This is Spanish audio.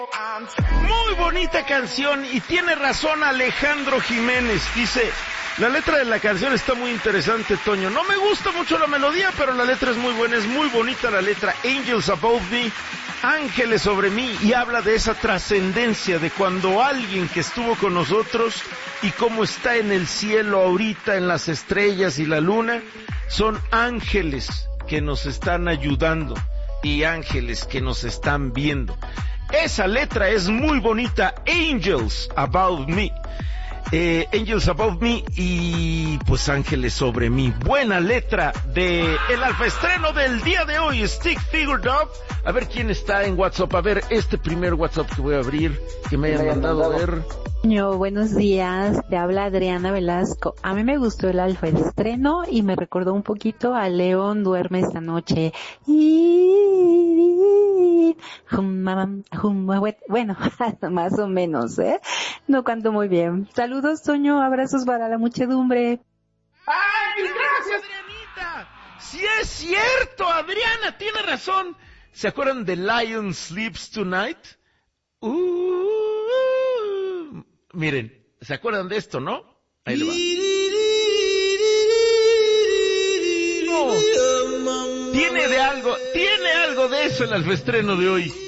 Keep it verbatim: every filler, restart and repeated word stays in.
Muy bonita canción y tiene razón Alejandro Jiménez. Dice, la letra de la canción está muy interesante, Toño. No me gusta mucho la melodía, pero la letra es muy buena, es muy bonita la letra. Angels Above Me, ángeles sobre mí, y habla de esa trascendencia de cuando alguien que estuvo con nosotros y cómo está en el cielo ahorita, en las estrellas y la luna, son ángeles que nos están ayudando y ángeles que nos están viendo. Esa letra es muy bonita, Angels Above Me. Eh, Angels Above Me y pues ángeles sobre mí. Buena letra de el alfaestreno del día de hoy, Stick Figured Up. A ver quién está en WhatsApp. A ver, este primer WhatsApp que voy a abrir, que me hayan mandado a ver. Yo, buenos días, te habla Adriana Velasco. A mí me gustó el alfaestreno y me recordó un poquito a León Duerme esta noche. Y... bueno, más o menos, ¿eh? No canto muy bien. Saludos, Toño, abrazos para la muchedumbre. ¡Ay, gracias, Adrianita! ¡Sí es cierto, Adriana, tiene razón! ¿Se acuerdan de Lion Sleeps Tonight? Uh, miren, ¿se acuerdan de esto, no? Ahí le va. No, tiene de algo, tiene algo de eso el alfaestreno de hoy.